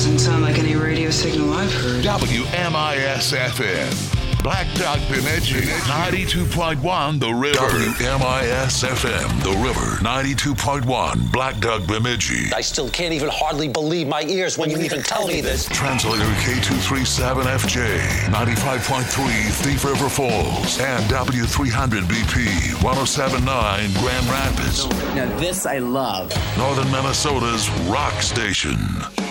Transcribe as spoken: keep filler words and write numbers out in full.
Doesn't sound like any radio signal I've heard. W M I S F M. Black Dog Bemidji, ninety-two point one The River. W M I S F M, The River, ninety-two point one Black Dog Bemidji. I still can't even hardly believe my ears when you even tell me this. Translator K two thirty-seven F J, ninety-five point three Thief River Falls, and W three hundred B P, one oh seven point nine Grand Rapids. Now this I love. Northern Minnesota's rock station.